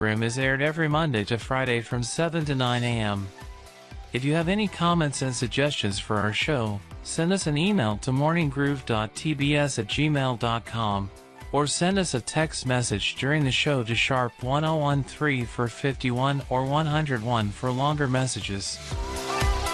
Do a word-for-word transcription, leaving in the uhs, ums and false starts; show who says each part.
Speaker 1: Room is aired every Monday to Friday from seven to nine A M If you have any comments and suggestions for our show, send us an email to morninggroove dot t b s at gmail dot com or send us a text message during the show to sharp one oh one three for fifty-one or one oh one for longer messages.